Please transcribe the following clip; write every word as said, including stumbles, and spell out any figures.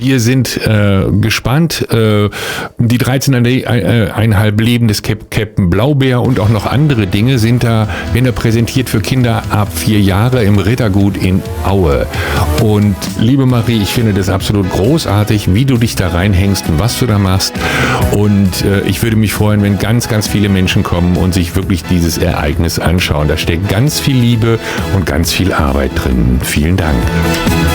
Wir sind äh, gespannt. Äh, die dreizehneinhalb Leben des Cap Captain Blaubeer und auch noch andere Dinge sind da, werden da präsentiert für Kinder ab vier Jahre im Rittergut in Aue. Und liebe Marie, ich finde das absolut großartig, wie du dich da reinhängst und was du da machst. Und äh, ich würde mich freuen, wenn ganz, ganz viele Menschen kommen und sich wirklich dieses Ereignis anschauen. Da steckt ganz viel Liebe und ganz viel Arbeit drin. Vielen Dank.